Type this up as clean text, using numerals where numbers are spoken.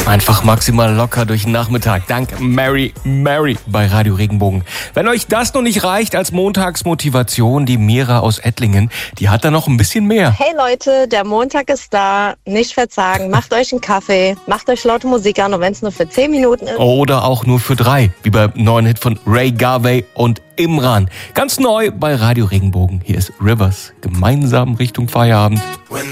Einfach maximal locker durch den Nachmittag. Dank Mary bei Radio Regenbogen. Wenn euch das noch nicht reicht als Montagsmotivation, die Mira aus Ettlingen, die hat da noch ein bisschen mehr. Hey Leute, der Montag ist da. Nicht verzagen. Macht euch einen Kaffee. Macht euch laute Musik an, und wenn es nur für 10 Minuten ist. Oder auch nur für 3, wie beim neuen Hit von Ray Garvey und Imran. Ganz neu bei Radio Regenbogen. Hier ist Rivers. Gemeinsam Richtung Feierabend.